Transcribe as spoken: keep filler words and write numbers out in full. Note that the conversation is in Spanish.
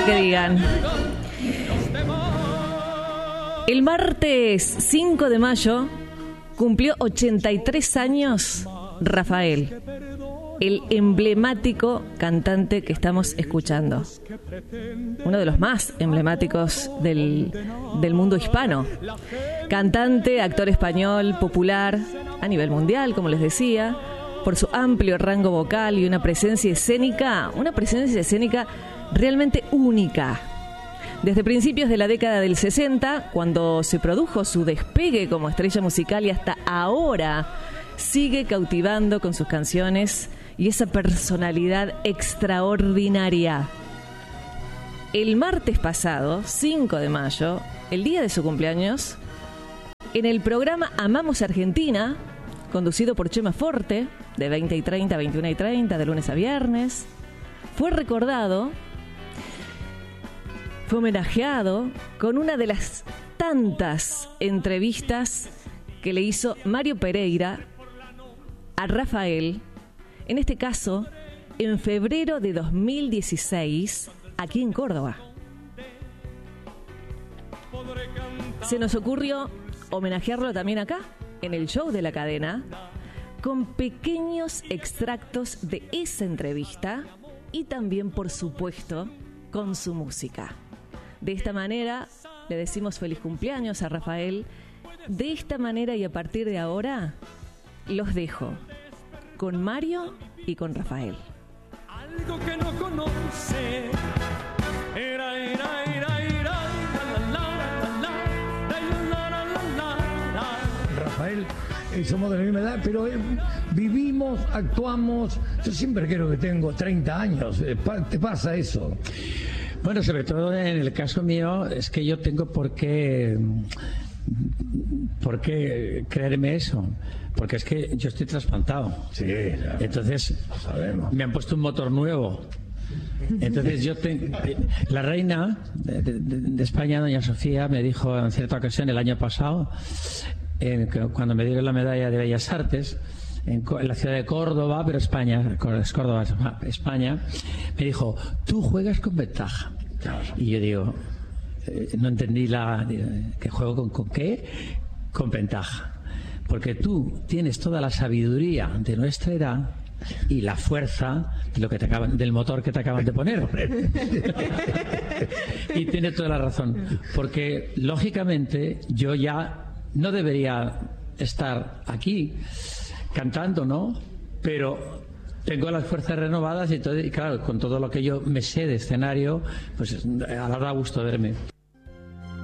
que digan. El martes cinco de mayo cumplió ochenta y tres años Rafael, el emblemático cantante que estamos escuchando. Uno de los más emblemáticos del, del mundo hispano. Cantante, actor español, popular a nivel mundial, como les decía, por su amplio rango vocal y una presencia escénica, una presencia escénica realmente única. Desde principios de la década del sesenta, cuando se produjo su despegue como estrella musical, y hasta ahora sigue cautivando con sus canciones y esa personalidad extraordinaria. El martes pasado, cinco de mayo, el día de su cumpleaños, en el programa Amamos Argentina, conducido por Chema Forte, de veinte y treinta a veintiuna y treinta, de lunes a viernes, fue recordado, fue homenajeado con una de las tantas entrevistas que le hizo Mario Pereira a Rafael, en este caso, en febrero de dos mil dieciséis, aquí en Córdoba. Se nos ocurrió homenajearlo también acá, en el show de la cadena, con pequeños extractos de esa entrevista y también, por supuesto, con su música. De esta manera, le decimos feliz cumpleaños a Rafael. De esta manera y a partir de ahora, los dejo con Mario y con Rafael. Algo que no conoce. Era, era, era, era, la, la, la, la, la, la. Rafael, eh, somos de la misma edad, pero eh, vivimos, actuamos. Yo siempre creo que tengo treinta años. Eh, pa, ¿Te pasa eso? Bueno, sobre todo en el caso mío, es que yo tengo por qué, por qué creerme eso. Porque es que yo estoy trasplantado. Sí, ya. Entonces, sabemos. Me han puesto un motor nuevo. Entonces yo tengo... La reina de, de, de España, doña Sofía, me dijo en cierta ocasión el año pasado, en, cuando me dieron la medalla de Bellas Artes, en, en la ciudad de Córdoba, pero España, es Córdoba, España, me dijo, tú juegas con ventaja. Y yo digo, eh, no entendí la... ¿Que juego con, con qué? Con ventaja. Porque tú tienes toda la sabiduría de nuestra edad y la fuerza de lo que te acaban, del motor que te acaban de poner. Y tiene toda la razón. Porque, lógicamente, yo ya no debería estar aquí cantando, ¿no? Pero tengo las fuerzas renovadas y, todo, y claro, con todo lo que yo me sé de escenario, pues ahora da gusto verme.